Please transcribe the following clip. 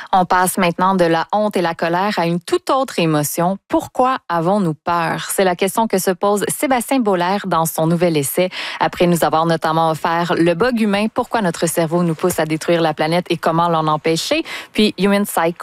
On passe maintenant de la honte et la colère à une toute autre émotion. Pourquoi avons-nous peur? C'est la question que se pose Sébastien Bollère dans son nouvel essai. Après nous avoir notamment offert Le bug humain, pourquoi notre cerveau nous pousse à détruire la planète et comment l'en empêcher. Puis Human Psycho,